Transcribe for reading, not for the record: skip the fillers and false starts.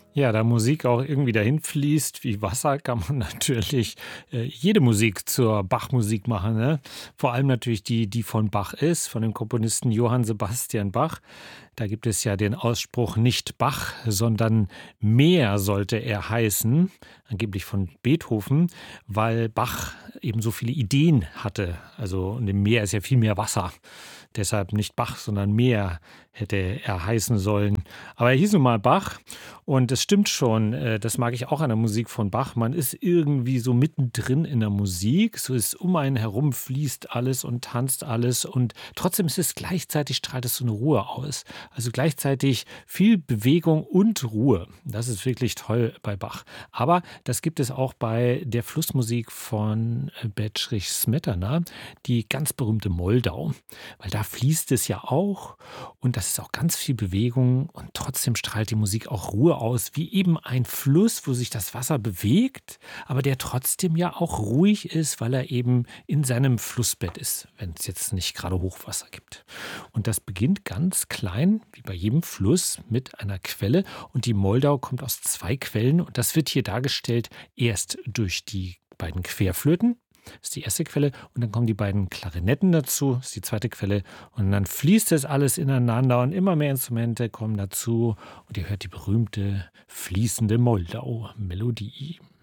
Ja, da Musik auch irgendwie dahin fließt wie Wasser, kann man natürlich jede Musik zur Bach-Musik machen. Ne? Vor allem natürlich die, die von Bach ist, von dem Komponisten Johann Sebastian Bach. Da gibt es ja den Ausspruch nicht Bach, sondern Meer sollte er heißen, angeblich von Beethoven, weil Bach eben so viele Ideen hatte. Also und im Meer ist ja viel mehr Wasser. Deshalb nicht Bach, sondern Meer hätte er heißen sollen. Aber er hieß nun mal Bach. Und es stimmt schon, das mag ich auch an der Musik von Bach. Man ist irgendwie so mittendrin in der Musik. So ist um einen herum fließt alles und tanzt alles. Und trotzdem ist es gleichzeitig, strahlt es so eine Ruhe aus. Also gleichzeitig viel Bewegung und Ruhe. Das ist wirklich toll bei Bach. Aber das gibt es auch bei der Flussmusik von Bedřich Smetana, die ganz berühmte Moldau. Weil da fließt es ja auch und das ist auch ganz viel Bewegung und trotzdem strahlt die Musik auch Ruhe aus, wie eben ein Fluss, wo sich das Wasser bewegt, aber der trotzdem ja auch ruhig ist, weil er eben in seinem Flussbett ist, wenn es jetzt nicht gerade Hochwasser gibt. Und das beginnt ganz klein, wie bei jedem Fluss, mit einer Quelle und die Moldau kommt aus zwei Quellen und das wird hier dargestellt erst durch die beiden Querflöten. Das ist die erste Quelle und dann kommen die beiden Klarinetten dazu, das ist die zweite Quelle und dann fließt das alles ineinander und immer mehr Instrumente kommen dazu und ihr hört die berühmte fließende Moldau-Melodie.